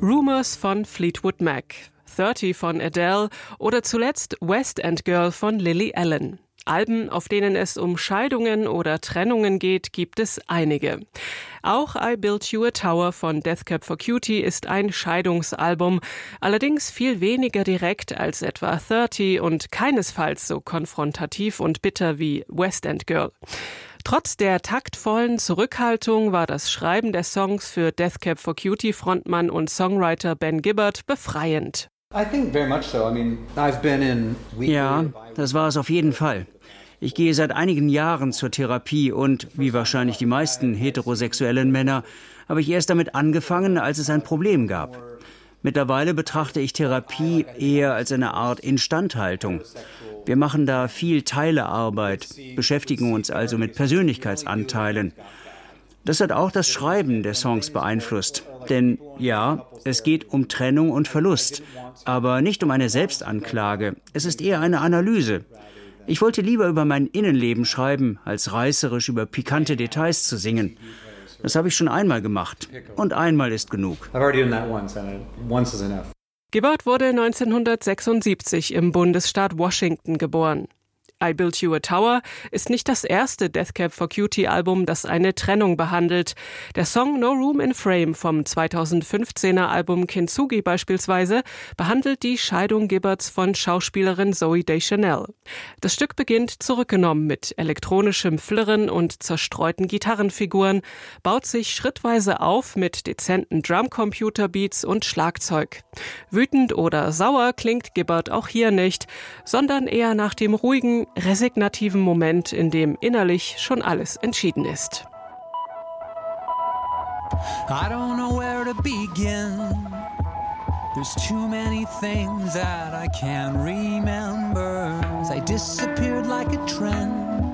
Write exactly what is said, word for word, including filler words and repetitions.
Rumours von Fleetwood Mac, thirty von Adele oder zuletzt West End Girl von Lily Allen. Alben, auf denen es um Scheidungen oder Trennungen geht, gibt es einige. Auch I Built You a Tower von Death Cab for Cutie ist ein Scheidungsalbum, allerdings viel weniger direkt als etwa thirty und keinesfalls so konfrontativ und bitter wie West End Girl. Trotz der taktvollen Zurückhaltung war das Schreiben der Songs für Death Cab for Cutie Frontmann und Songwriter Ben Gibbard befreiend. Ja, das war es auf jeden Fall. Ich gehe seit einigen Jahren zur Therapie und, wie wahrscheinlich die meisten heterosexuellen Männer, habe ich erst damit angefangen, als es ein Problem gab. Mittlerweile betrachte ich Therapie eher als eine Art Instandhaltung. Wir machen da viel Teilearbeit, beschäftigen uns also mit Persönlichkeitsanteilen. Das hat auch das Schreiben der Songs beeinflusst. Denn ja, es geht um Trennung und Verlust, aber nicht um eine Selbstanklage. Es ist eher eine Analyse. Ich wollte lieber über mein Innenleben schreiben, als reißerisch über pikante Details zu singen. Das habe ich schon einmal gemacht. Und einmal ist genug. Gibbard wurde neunzehnhundertsechsundsiebzig im Bundesstaat Washington geboren. I Built You a Tower ist nicht das erste Death Cab for Cutie Album, das eine Trennung behandelt. Der Song No Room in Frame vom zweitausendfünfzehner Album Kintsugi beispielsweise behandelt die Scheidung Gibbards von Schauspielerin Zooey Deschanel. Das Stück beginnt zurückgenommen mit elektronischem Flirren und zerstreuten Gitarrenfiguren, baut sich schrittweise auf mit dezenten Drumcomputer-Beats und Schlagzeug. Wütend oder sauer klingt Gibbard auch hier nicht, sondern eher nach dem ruhigen, resignativen Moment, in dem innerlich schon alles entschieden ist. I don't know where to begin. There's too many things that I can't remember. They disappeared like a trend.